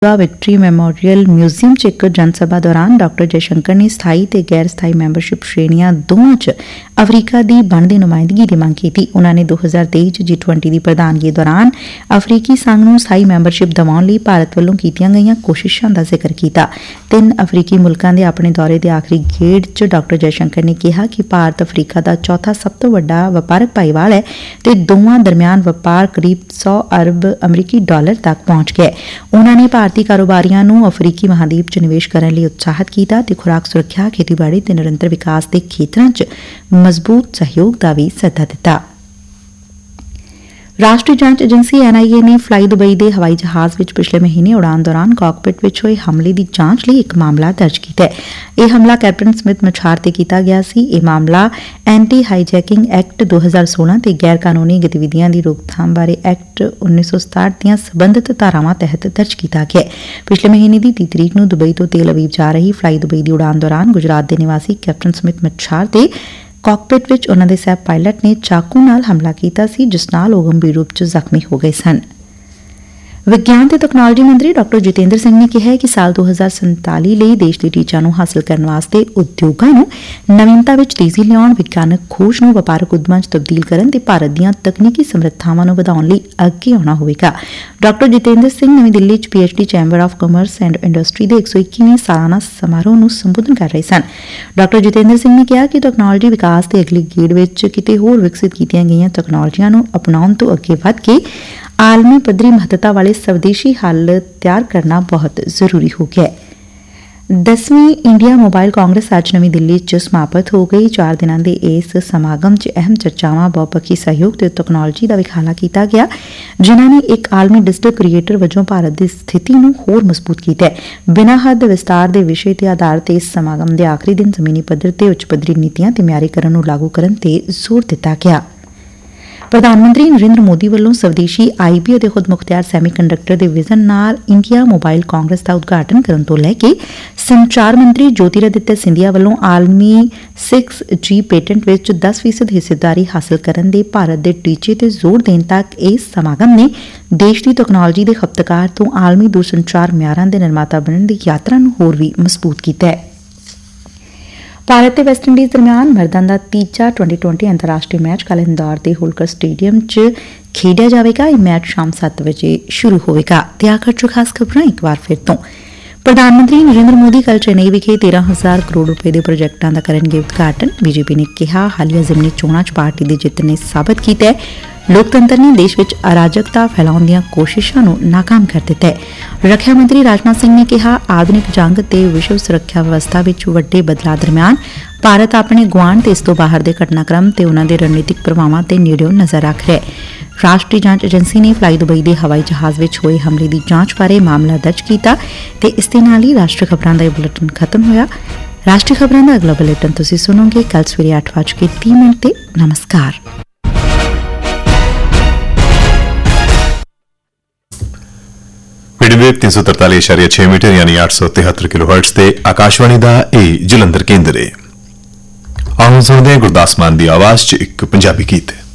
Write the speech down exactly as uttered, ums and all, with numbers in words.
Victory मैमोरीयल museum च एक जनसभा दौरान डॉक्टर जयशंकर ने स्थाई ते गैर स्थाई मैंबरशिप श्रेणियां दोवां च अफ्रीका की बनदी नुमाइंदगी की मंग की। उन्होंने दो हज़ार तेई च जी ट्वेंटी की प्रधानगी दौरान अफ्रीकी संघ नूं स्थाई मैंबरशिप दिवाउण लई भारत वल्लों कीतीआं गईआं कोशिशां दा जिक्र किया। तीन अफ्रीकी मुल्कां दे अपने दौरे के आखिरी गेड़ च डॉक्टर जयशंकर ने कहा कि भारत अफ्रीका का चौथा सब तो वड्डा वपारक भाईवाल है ते दोवां दरमियान वपार करीब सौ अरब अमरीकी डॉलर तक पहुंच गया। उन्होंने भारतीय कारोबारियां नूं अफ्रीकी महादीप च निवेश करने लई उत्साहित किया ते खुराक सुरक्षा, खेतीबाड़ी ते निरंतर विकास के खेत्रां च मजबूत सहयोग का भी सੱਦਾ दिता। राष्ट्रीय जांच एजेंसी एन आई ए ने फ्लाई दुबई के हवाई जहाज विच पिछले महीने उड़ान दौरान कॉकपिट विच होए हमले की जांच लई एक मामला दर्ज किया है। यह हमला कैप्टन स्मिथ मछार ते कीता गया सी। यह मामला एंटी हाईजैकिंग एक्ट दो हज़ार सोलह ते गैर कानूनी गतिविधियां की रोकथाम बारे एक्ट उन्नीस सौ सताहठ दीआं संबंधित धारावां तहत दर्ज किया गया है। पिछले महीने की तीह तरीक नूं दुबई तो तेल अवीव जा रही फ्लाई दुबई की उड़ान दौरान गुजरात के निवासी कैप्टन स्मिथ मछार ते कॉकपिट विच उन्हां दे सैप पायलट ने चाकू नाल हमला किया सी, जिस नाल ओह गंभीर रूप च जख्मी हो गए सन। विज्ञान ते तकनोलॉजी मंत्री डॉक्टर जितेंद्र सिंह ने कहा है कि साल दो हज़ार संताली लई देश के टीचों नूं हासिल करने वास्ते उद्योगां नूं नवीनता विच तेजी लियाउण, विज्ञानक खोज नूं वपारक उद्यमां च तब्दील करन ते भारत दीआं तकनीकी समर्थावां नूं वधाउण लई अगे आउणा होवेगा। डॉक्टर जितेंद्र सिंह नवीं दिल्ली च P H D chamber of commerce and industry के एक सौ इक्कीवें सालाना समारोह नूं संबोधन कर रहे सन। डॉक्टर जितेंद्र सिंह ने कहा कि तकनोलॉजी विकास के अगली गेड़ विच किते होर विकसित कीतीआं गईआं तकनोलॉजीआं नूं अपनाउण तो अगे वध के आलमी पद्धरी महत्ता वाले स्वदेशी हल तैयार करना बहुत जरूरी हो गया है। दसवीं इंडिया मोबाइल कांग्रेस अज नवीं दिल्ली च समाप्त हो गई। चार दिनों के इस समागम च अहम चर्चावां, बहुपक्षी सहयोग ते तकनोलॉजी का विखाला किया गया, जिन्होंने एक आलमी डिजिटल क्रिएटर वजों भारत की स्थिति नूं होर मजबूत किया है। बिना हद विस्तार के विषय के आधार पर इस समागम के आखिरी दिन जमीनी पद्धर ते उच्च पद्धरी नीतियां ते म्यारीकरण नूं लागू करन ते जोर दिता गया। प्रधानमंत्री नरेंद्र मोदी वालों स्वदेशी आई बी और खुद मुख्तियार सैमीकंडक्टर के विजन नाल इंडिया मोबाइल कांग्रेस का उद्घाटन करने तो लैके संचार मंत्री ज्योतिरादित्य सिंधिया वालों आलमी सिक्स जी पेटेंट विच दस फीसद हिस्सेदारी हासिल करने के भारत के टीचे ते जोर देने तक इस समागम ने देश की तकनोलॉजी के खपतकार तो आलमी दूरसंचार म्यारां के निर्माता बनने की यात्रा नूं होर भी मजबूत किया है। भारत ते वेस्टइंडीज़ दरमियान मर्दां दा तीजा ट्वेंटी ट्वेंटी अंतर्राष्ट्रीय मैच कल इंदौर के होलकर स्टेडियम च खेडिया जाएगा। यह मैच शाम सत्त बजे शुरू होगा। ते आखिर च खास खबरां एक बार फिर तो प्रधानमंत्री नरेंद्र मोदी कल चेन्नई विखे तेरह हजार करोड़ रुपए के प्रोजेक्टां दा करनगे उद्घाटन। बीजेपी ने कहा हालिया जिमनी चोणां च पार्टी की जित ने साबित किया है लोकतंत्र ने देश में अराजकता फैलाउण दीआं कोशिशां नूं नाकाम कर दिता है। रक्षा मंत्री राजनाथ सिंह ने कहा आधुनिक जंग ते विश्व सुरक्षा व्यवस्था विच वड्डे बदलाव दरमियान भारत अपने गुआंढ ते इस तो बाहर के घटनाक्रम ते उन्हां दे रणनीतिक प्रभावां ते नेड़ियों नज़र रख रहा है। राष्ट्रीय जांच एजेंसी ने फ्लाई दुबई के हवाई जहाज विच होए हमले की जांच बारे मामला दर्ज किया ते इस दे नाल ही राष्ट्रीय खबरां दा बुलेटिन खत्म होया। राष्ट्रीय खबरां दा अगला बुलेटिन तुसीं सुनोगे कल सवेरे अठ बज के तीह मिनट ते। नमस्कार। मीडियम वेव तीन सौ तरताली इशारिया छह मीटर यानी आठ सौ तिहत्तर किलो हर्ट्ज ते आकाशवाणी दा ए जलंधर केंद्र है। आउं सुनदे गुरदास मान दी आवाज च एक पंजाबी गीत।